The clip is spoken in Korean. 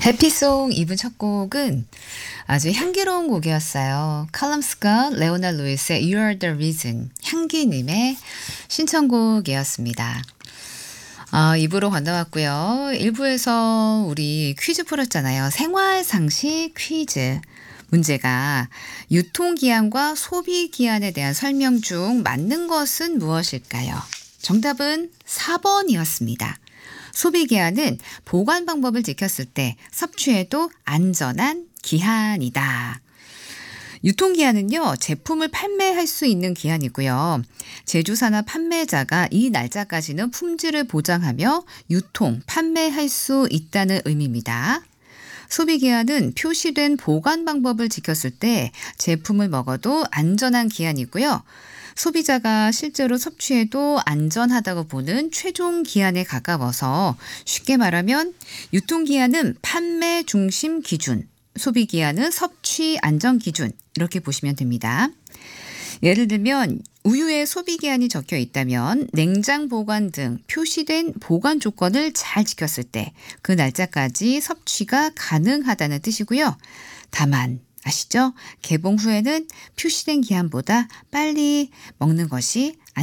해피송 2부 첫 곡은 아주 향기로운 곡이었어요. 칼럼 스캇, 레오나 루이스의 You Are The Reason, 향기님의 신청곡이었습니다. 2부로 건너왔고요. 1부에서 우리 퀴즈 풀었잖아요. 생활상식 퀴즈. 문제가 유통기한과 소비기한에 대한 설명 중 맞는 것은 무엇일까요? 정답은 4번이었습니다. 소비기한은 보관 방법을 지켰을 때 섭취해도 안전한 기한이다. 유통기한은요, 제품을 판매할 수 있는 기한이고요. 제조사나 판매자가 이 날짜까지는 품질을 보장하며 유통, 판매할 수 있다는 의미입니다. 소비기한은 표시된 보관 방법을 지켰을 때 제품을 먹어도 안전한 기한이고요. 소비자가 실제로 섭취해도 안전하다고 보는 최종 기한에 가까워서 쉽게 말하면 유통기한은 판매 중심 기준, 소비기한은 섭취 안전 기준 이렇게 보시면 됩니다. 예를 들면 우유에 소비기한이 적혀 있다면 냉장 보관 등 표시된 보관 조건을 잘 지켰을 때 그 날짜까지 섭취가 가능하다는 뜻이고요. 다만 아시죠? 개봉 후에는 표시된 기한보다 빨리 먹는 것이